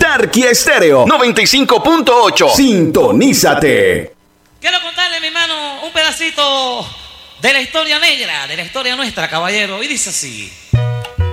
Tarquia Estéreo 95.8. Sintonízate. Quiero contarle, mi hermano, un pedacito de la historia negra, de la historia nuestra, caballero. Y dice así.